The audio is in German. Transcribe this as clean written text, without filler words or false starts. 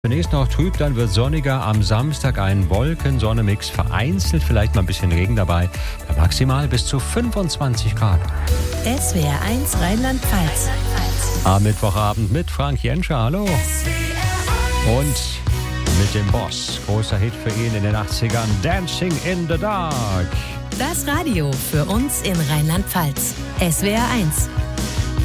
Zunächst noch trüb, dann wird sonniger. Am Samstag ein Wolken-Sonne-Mix. Vereinzelt vielleicht mal ein bisschen Regen dabei. Bei maximal bis zu 25 Grad. SWR1 Rheinland-Pfalz. Am Mittwochabend mit Frank Jenscher. Hallo. Und mit dem Boss. Großer Hit für ihn in den 80ern. Dancing in the Dark. Das Radio für uns in Rheinland-Pfalz. SWR1.